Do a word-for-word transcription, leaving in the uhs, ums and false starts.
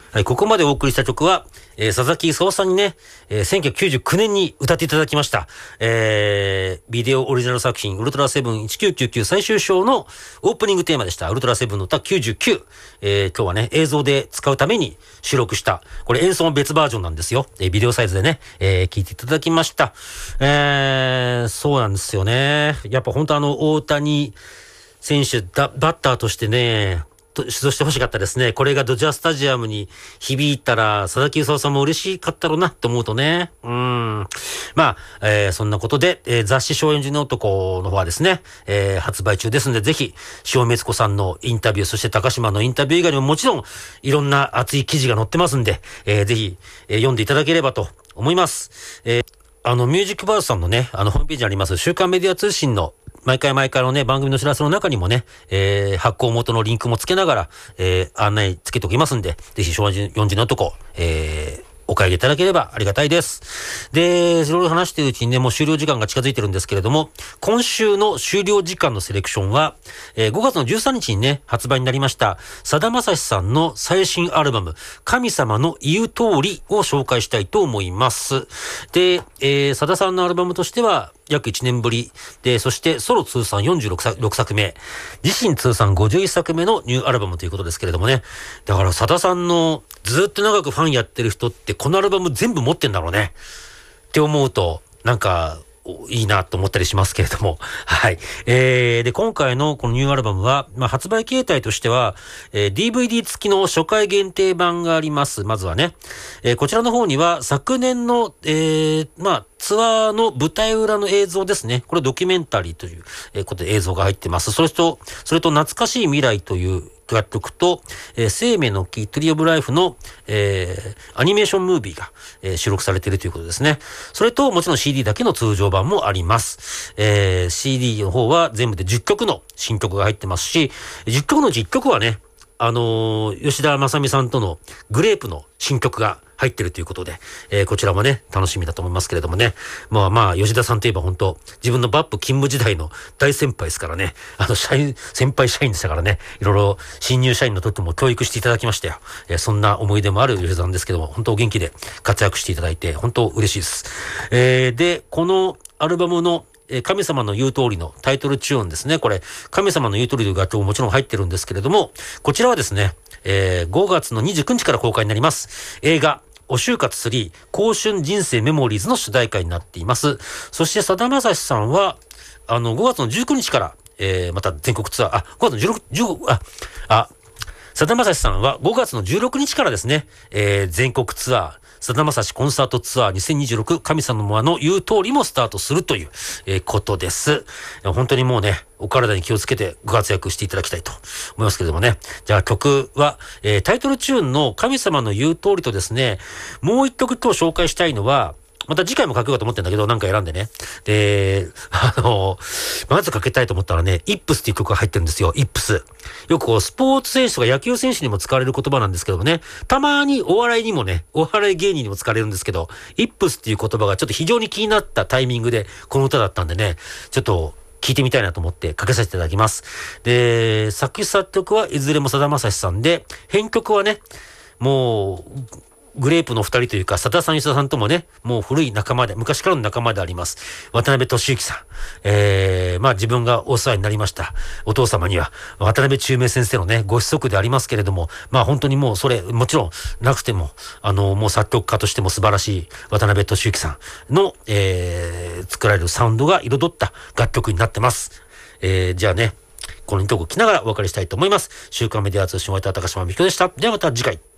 はい、ここまでお送りした曲は、えー、佐々木功さんにね、えー、せんきゅうひゃくきゅうじゅうきゅうねんに歌っていただきました、えー、ビデオオリジナル作品、ウルトラセブンせんきゅうひゃくきゅうじゅうきゅう最終章のオープニングテーマでした。ウルトラセブンの歌きゅうじゅうきゅう。えー、今日はね、映像で使うために収録した、これ演奏も別バージョンなんですよ。えー、ビデオサイズでね、えー、聞いていただきました。えー、そうなんですよね。やっぱ本当あの、大谷選手だ、バッターとしてね、出場してほしかったですね。これがドジャースタジアムに響いたら、佐々木功さんも嬉しかったろうなって思うとね。うん。まあ、えー、そんなことで、えー、雑誌少年時の男の方はですね、えー、発売中ですので、ぜひ、塩目子さんのインタビュー、そして高島のインタビュー以外にももちろん、いろんな熱い記事が載ってますんで、えー、ぜひ、えー、読んでいただければと思います。えー、あの、ミュージックバースさんのね、あの、ホームページにあります、週刊メディア通信の毎回毎回のね、番組の知らせの中にもね、えー、発行元のリンクもつけながら、えー、案内つけておきますんで、ぜひ、昭和よんじのとこ、えー、お買い上げいただければありがたいです。で、いろいろ話しているうちにね、もう終了時間が近づいてるんですけれども、今週の終了時間のセレクションは、えー、ごがつのじゅうさんにちにね、発売になりました、さだまさしさんの最新アルバム、神様の言う通りを紹介したいと思います。で、えー、さださんのアルバムとしては、約いちねんぶりで、そしてソロ通算よんじゅうろくさくめ、自身通算ごじゅういっさくめのニューアルバムということですけれどもね。だからさださんのずっと長くファンやってる人ってこのアルバム全部持ってんだろうねって思うと、なんかいいなと思ったりしますけれども。はい。えー、で、今回のこのニューアルバムは、まあ、発売形態としては、えー、ディーブイディー 付きの初回限定版があります。まずはね。えー、こちらの方には、昨年の、えー、まあ、ツアーの舞台裏の映像ですね。これドキュメンタリーということで映像が入ってます。それと、それと懐かしい未来という楽曲と、えー、生命の木トリオブライフの、えー、アニメーションムービーが、えー、収録されているということですね。それともちろん シーディー だけの通常版もあります。えー、シーディー の方は全部でじゅっきょくの新曲が入ってますし、じゅっきょくのうちいっきょくはね、あのー、吉田正美さんとのグレープの新曲が入ってるということで、えー、こちらもね、楽しみだと思いますけれどもね。まあまあ、吉田さんといえば本当自分のバップ勤務時代の大先輩ですからね。あの、社員、先輩社員でしたからね。いろいろ新入社員の時も教育していただきましたよ。えー、そんな思い出もある吉田さんですけども、本当お元気で活躍していただいて、本当嬉しいです。えー、で、このアルバムの神様の言う通りのタイトルチューンですね。これ、神様の言う通りという楽曲ももちろん入ってるんですけれども、こちらはですね、えー、ごがつのにじゅうくにちから公開になります。映画、お就活スリー、青春人生メモリーズの主題歌になっています。そして、さだまさしさんは、あの、ごがつのじゅうくにちから、えー、また全国ツアー、あ、ごがつのじゅうろく、じゅうご、あ、あ、さだまさしさんはごがつのじゅうろくにちからですね、えー、全国ツアー、さだまさしコンサートツアーにせんにじゅうろく神様の言う通りもスタートするという、えー、ことです。本当にもうね、お体に気をつけてご活躍していただきたいと思いますけれどもね。じゃあ曲は、えー、タイトルチューンの神様の言う通りとですね、もう一曲今日紹介したいのは、また次回もかけようと思ってんだけど、なんか選んでね。で、あの、まずかけたいと思ったらね、イップスっていう曲が入ってるんですよ。イップス。よくこう、スポーツ選手とか野球選手にも使われる言葉なんですけどもね。たまにお笑いにもね、お笑い芸人にも使われるんですけど、イップスっていう言葉がちょっと非常に気になったタイミングで、この歌だったんでね、ちょっと、聞いてみたいなと思ってかけさせていただきます。で、作詞作曲はいずれもさだまさしさんで、編曲はね、もう、グレープの二人というか、さださん、吉田さんともね、もう古い仲間で、昔からの仲間であります。渡辺俊之さん。えー、まあ自分がお世話になりました。お父様には、渡辺中明先生のね、ご子息でありますけれども、まあ本当にもうそれ、もちろんなくても、あの、もう作曲家としても素晴らしい渡辺俊之さんの、えー、作られるサウンドが彩った楽曲になってます。えー、じゃあね、このにとこ聞きながらお別れしたいと思います。週刊メディア通信を終えた高島美希でした。ではまた次回。